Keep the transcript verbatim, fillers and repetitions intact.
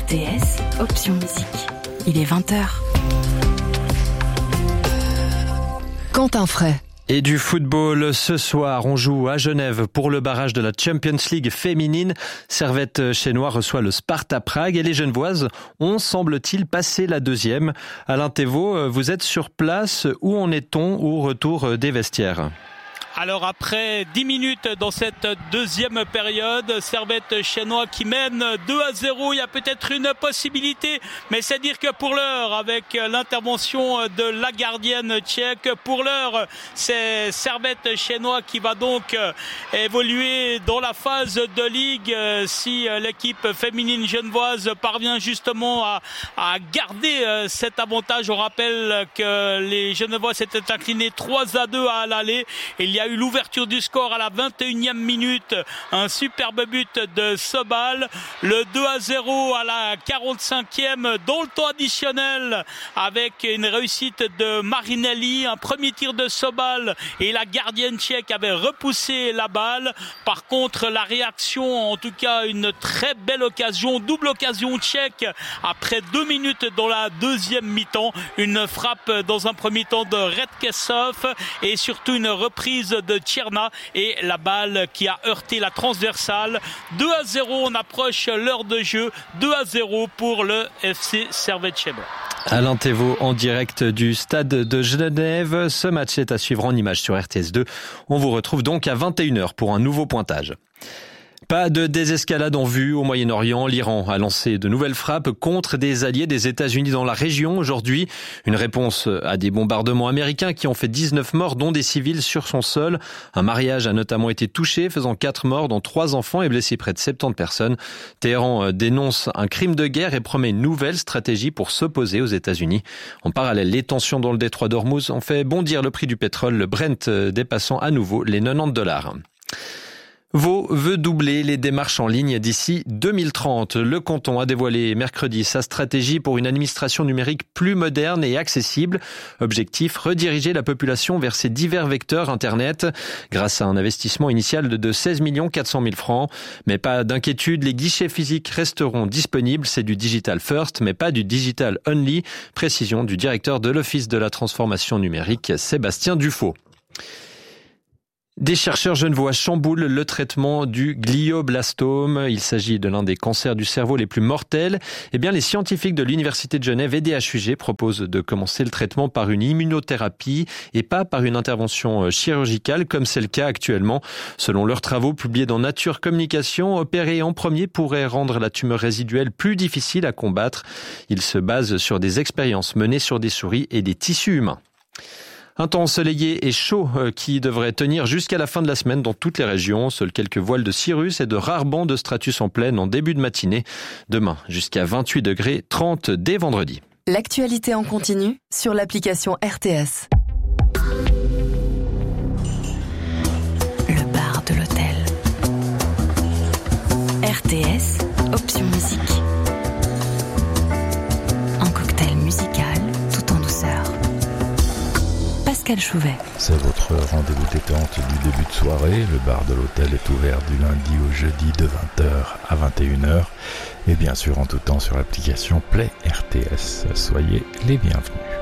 T S, option musique. Il est vingt heures. Quentin Fray. Et du football, ce soir, on joue à Genève pour le barrage de la Champions League féminine. Servette Chénois reçoit le Sparta Prague et les Genevoises ont, semble-t-il, passé la deuxième. Alain Thévault, vous êtes sur place. Où en est-on au retour des vestiaires ? Alors après dix minutes dans cette deuxième période, Servette Chénois qui mène deux à zéro, il y a peut-être une possibilité, mais c'est dire que pour l'heure, avec l'intervention de la gardienne tchèque, pour l'heure, c'est Servette Chénois qui va donc évoluer dans la phase de ligue si l'équipe féminine genevoise parvient justement à, à garder cet avantage. On rappelle que les Genevois s'étaient inclinés trois à deux à l'aller. Il y a eu l'ouverture du score à la vingt et unième minute, un superbe but de Sobal, le deux à zéro à la quarante-cinquième dans le temps additionnel avec une réussite de Marinelli, un premier tir de Sobal et la gardienne tchèque avait repoussé la balle. Par contre la réaction, en tout cas une très belle occasion, double occasion tchèque après deux minutes dans la deuxième mi-temps, une frappe dans un premier temps de Redkessov et surtout une reprise de Tcherna et la balle qui a heurté la transversale. deux à zéro, on approche l'heure de jeu, deux à zéro pour le F C Servette Chénois. Alain Thévault en direct du stade de Genève. Ce match est à suivre en images sur R T S deux. On vous retrouve donc à vingt et une heures pour un nouveau pointage. Pas de désescalade en vue au Moyen-Orient. L'Iran a lancé de nouvelles frappes contre des alliés des États-Unis dans la région aujourd'hui. Une réponse à des bombardements américains qui ont fait dix-neuf morts, dont des civils sur son sol. Un mariage a notamment été touché, faisant quatre morts, dont trois enfants et blessé près de soixante-dix personnes. Téhéran dénonce un crime de guerre et promet une nouvelle stratégie pour s'opposer aux États-Unis. En parallèle, les tensions dans le détroit d'Ormuz ont fait bondir le prix du pétrole, le Brent dépassant à nouveau les quatre-vingt-dix dollars. Vaud veut doubler les démarches en ligne d'ici deux mille trente. Le canton a dévoilé mercredi sa stratégie pour une administration numérique plus moderne et accessible. Objectif, rediriger la population vers ces divers vecteurs Internet grâce à un investissement initial de seize millions quatre cent mille francs. Mais pas d'inquiétude, les guichets physiques resteront disponibles. C'est du digital first, mais pas du digital only. Précision du directeur de l'Office de la transformation numérique, Sébastien Dufaux. Des chercheurs genevois chamboulent le traitement du glioblastome. Il s'agit de l'un des cancers du cerveau les plus mortels. Eh bien, les scientifiques de l'Université de Genève et D H U G proposent de commencer le traitement par une immunothérapie et pas par une intervention chirurgicale comme c'est le cas actuellement. Selon leurs travaux publiés dans Nature Communication, opérer en premier pourrait rendre la tumeur résiduelle plus difficile à combattre. Ils se basent sur des expériences menées sur des souris et des tissus humains. Un temps ensoleillé et chaud qui devrait tenir jusqu'à la fin de la semaine dans toutes les régions. Seuls quelques voiles de cirrus et de rares bancs de stratus en plaine en début de matinée. Demain, jusqu'à vingt-huit degrés, trente dès vendredi. L'actualité en continu sur l'application R T S. Le bar de l'hôtel. R T S, option musique. Un cocktail musical tout en douceur. Pascal Chouvet. C'est votre rendez-vous détente du début de soirée. Le bar de l'hôtel est ouvert du lundi au jeudi de vingt heures à vingt et une heures. Et bien sûr en tout temps sur l'application Play R T S. Soyez les bienvenus.